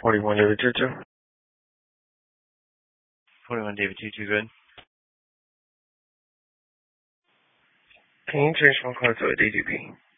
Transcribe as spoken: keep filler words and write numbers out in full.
forty-one David two two. forty-one David two two, good. Can you change my card to a D D P?